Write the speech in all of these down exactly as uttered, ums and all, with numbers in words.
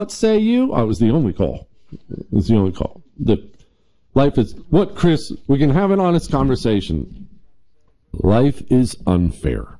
What say you? I was the only call. It was the only call. The life is what, Chris? We can have an honest conversation. Life is unfair.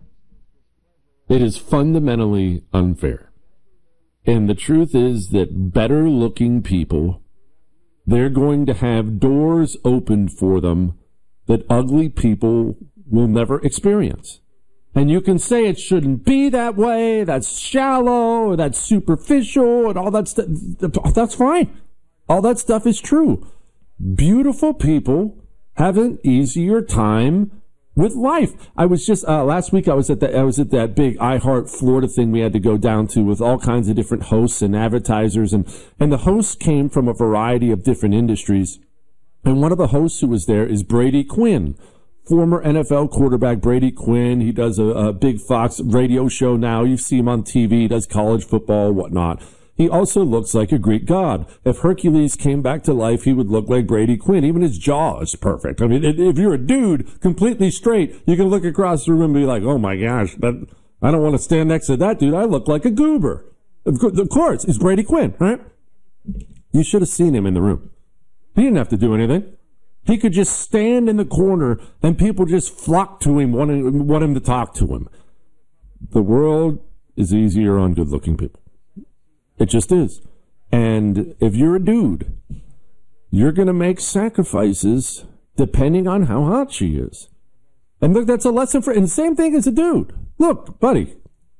It is fundamentally unfair. And the truth is that better looking people, they're going to have doors opened for them that ugly people will never experience. And you can say it shouldn't be that way, that's shallow, or that's superficial, and all that stuff. That's fine. All that stuff is true. Beautiful people have an easier time with life. I was just uh, last week. I was at that. I was at that big iHeart Florida thing we had to go down to with all kinds of different hosts and advertisers, and and the hosts came from a variety of different industries. And one of the hosts who was there is Brady Quinn, former N F L quarterback. Brady Quinn. He does a, a big Fox radio show now. You see him on T V. He does college football, whatnot. He also looks like a Greek god. If Hercules came back to life, he would look like Brady Quinn. Even his jaw is perfect. I mean, if you're a dude completely straight, you can look across the room and be like, oh my gosh, that, I don't want to stand next to that dude. I look like a goober. Of course, it's Brady Quinn, right? You should have seen him in the room. He didn't have to do anything. He could just stand in the corner and people just flock to him, wanting, want him to talk to him. The world is easier on good-looking people. It just is. And if you're a dude, you're going to make sacrifices depending on how hot she is. And look, that's a lesson for, and the same thing as a dude. Look, buddy,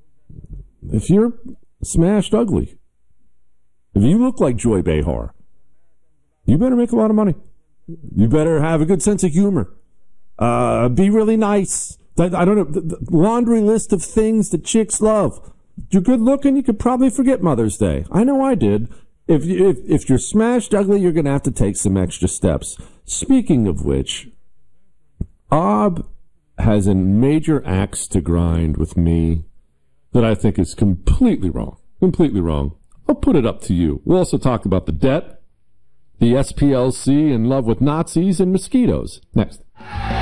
if you're smashed ugly, if you look like Joy Behar, you better make a lot of money. You better have a good sense of humor. Uh, be really nice. I, I don't know, the, the laundry list of things that chicks love. You're good looking, you could probably forget Mother's Day. I know I did. If, you, if, if you're smashed ugly, you're going to have to take some extra steps. Speaking of which, Ob has a major axe to grind with me that I think is completely wrong. Completely wrong. I'll put it up to you. We'll also talk about the debt, the S P L C in love with Nazis, and mosquitoes. Next.